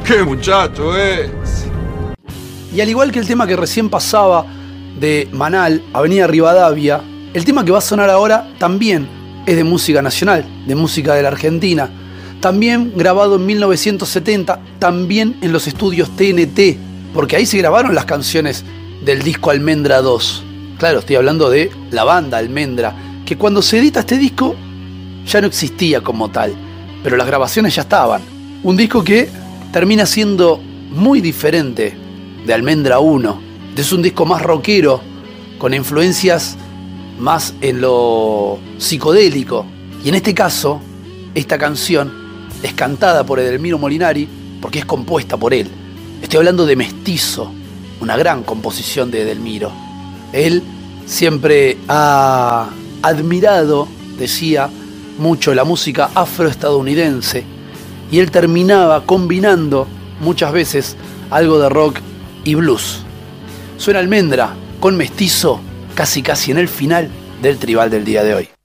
¡Qué muchacho es! Y al igual que el tema que recién pasaba de Manal, Avenida Rivadavia, el tema que va a sonar ahora también es de música nacional, de música de la Argentina. También grabado en 1970, también en los estudios TNT, porque ahí se grabaron las canciones del disco Almendra 2. Claro, estoy hablando de la banda Almendra, que cuando se edita este disco ya no existía como tal, pero las grabaciones ya estaban. Un disco que termina siendo muy diferente de Almendra 1. Es un disco más rockero, con influencias más en lo psicodélico. Y en este caso, esta canción es cantada por Edelmiro Molinari porque es compuesta por él. Estoy hablando de Mestizo, una gran composición de Edelmiro. Él siempre ha admirado, decía, mucho la música afroestadounidense, y él terminaba combinando muchas veces algo de rock y blues. Suena Almendra con Mestizo casi en el final del Tribal del día de hoy.